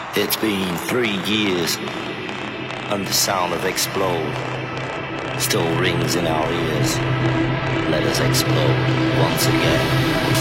It's been 3 years, and the sound of explode still rings in our ears. Let us explode once again.